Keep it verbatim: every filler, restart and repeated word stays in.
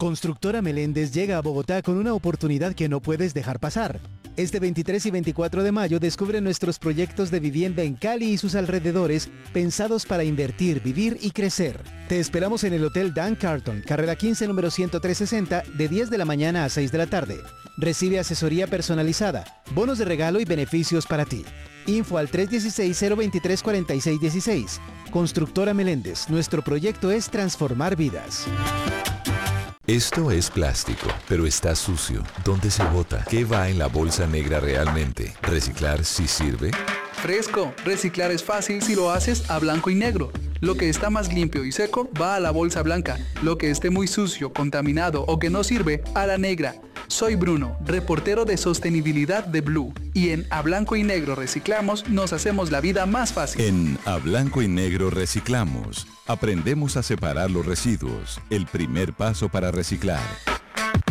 Constructora Meléndez llega a Bogotá con una oportunidad que no puedes dejar pasar. Este veintitrés y veinticuatro de mayo descubre nuestros proyectos de vivienda en Cali y sus alrededores, pensados para invertir, vivir y crecer. Te esperamos en el Hotel Dan Carton, carrera quince, número ciento tres sesenta, de diez de la mañana a seis de la tarde. Recibe asesoría personalizada, bonos de regalo y beneficios para ti. Info al tres uno seis, cero dos tres, cuatro seis uno seis. Constructora Meléndez, nuestro proyecto es transformar vidas. Esto es plástico, pero está sucio. ¿Dónde se bota? ¿Qué va en la bolsa negra realmente? ¿Reciclar sí sirve? Fresco, reciclar es fácil si lo haces a blanco y negro. Lo que está más limpio y seco va a la bolsa blanca. Lo que esté muy sucio, contaminado o que no sirve, a la negra. Soy Bruno, reportero de sostenibilidad de Blue, y en A Blanco y Negro Reciclamos nos hacemos la vida más fácil. En A Blanco y Negro Reciclamos, aprendemos a separar los residuos, el primer paso para reciclar.